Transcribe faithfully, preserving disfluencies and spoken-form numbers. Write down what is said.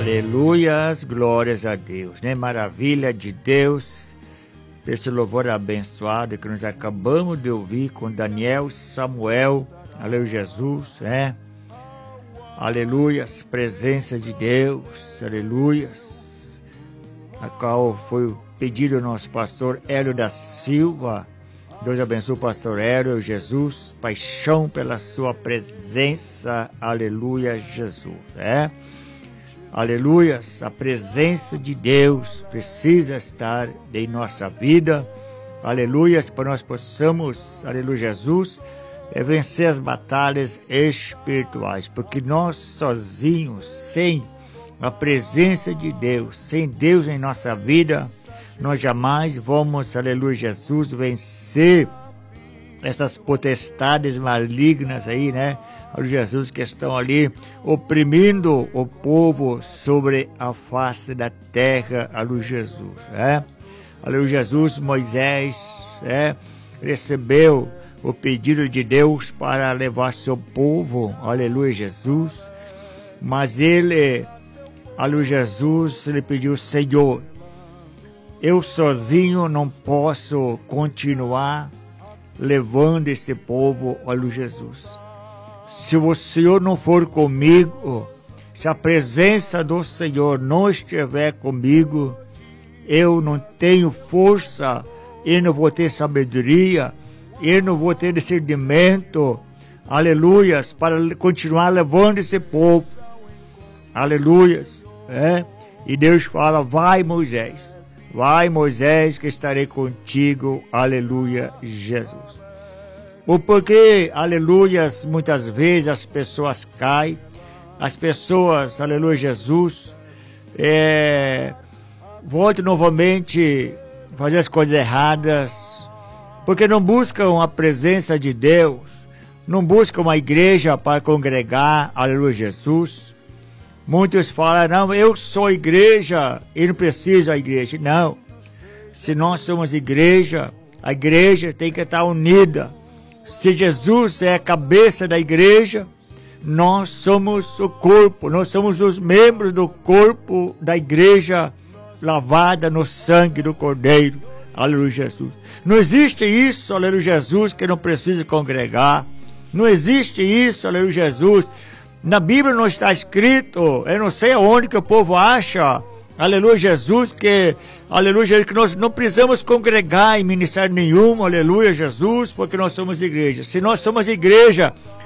Aleluias, glórias a Deus, né? Maravilha de Deus, esse louvor abençoado que nós acabamos de ouvir com Daniel, Samuel, aleluia Jesus, né? Aleluias, presença de Deus, aleluias, a qual foi o pedido do nosso pastor Hélio da Silva. Deus abençoe o pastor Hélio, Jesus, paixão pela sua presença, aleluia Jesus, né? Aleluias, a presença de Deus precisa estar em nossa vida, aleluias, para nós possamos, aleluia Jesus, é vencer as batalhas espirituais, porque nós sozinhos, sem a presença de Deus, sem Deus em nossa vida, nós jamais vamos, aleluia Jesus, vencer essas potestades malignas aí, né? Jesus, que estão ali oprimindo o povo sobre a face da terra, aleluia Jesus, né? Aleluia Jesus, Moisés, né? Recebeu o pedido de Deus para levar seu povo, aleluia Jesus, mas ele, aleluia Jesus, ele pediu: Senhor, eu sozinho não posso continuar levando esse povo, aleluia Jesus. Se o Senhor não for comigo, se a presença do Senhor não estiver comigo, eu não tenho força, eu não vou ter sabedoria, eu não vou ter discernimento, aleluias, para continuar levando esse povo, aleluias, é? E Deus fala: vai Moisés, vai Moisés, que estarei contigo, aleluia Jesus. O porquê, aleluias, muitas vezes as pessoas caem, as pessoas, aleluia Jesus, é, voltam novamente a fazer as coisas erradas, porque não buscam a presença de Deus, não buscam uma igreja para congregar, aleluia Jesus. Muitos falam: não, eu sou igreja e não preciso da igreja. Não, se nós somos igreja, a igreja tem que estar unida. Se Jesus é a cabeça da igreja, nós somos o corpo, nós somos os membros do corpo da igreja, lavada no sangue do Cordeiro, aleluia Jesus. Não existe isso, aleluia Jesus, que não precisa congregar. Não existe isso, aleluia Jesus. Na Bíblia não está escrito, eu não sei aonde que o povo acha, aleluia Jesus, que, aleluia Jesus, que nós não precisamos congregar em ministério nenhum, aleluia Jesus, porque nós somos igreja. Se nós somos igreja,